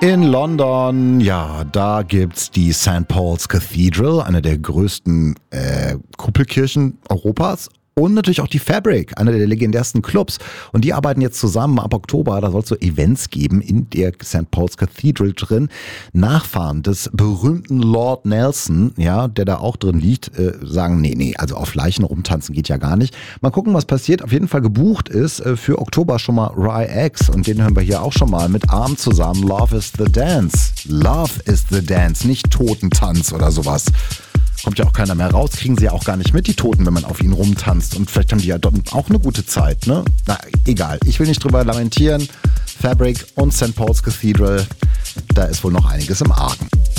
In London, ja, da gibt's die St. Paul's Cathedral, eine der größten Kuppelkirchen Europas. Und natürlich auch die Fabric, einer der legendärsten Clubs. Und die arbeiten jetzt zusammen ab Oktober. Da soll es so Events geben in der St. Paul's Cathedral drin. Nachfahren des berühmten Lord Nelson, ja, der da auch drin liegt, sagen, nee, also auf Leichen rumtanzen geht ja gar nicht. Mal gucken, was passiert. Auf jeden Fall gebucht ist für Oktober schon mal RyX. Und den hören wir hier auch schon mal mit Arm zusammen. Love is the Dance. Love is the Dance, nicht Totentanz oder sowas. Kommt ja auch keiner mehr raus, kriegen sie ja auch gar nicht mit, die Toten, wenn man auf ihnen rumtanzt. Und vielleicht haben die ja dort auch eine gute Zeit, ne? Na, egal. Ich will nicht drüber lamentieren. Fabric und St. Paul's Cathedral, da ist wohl noch einiges im Argen.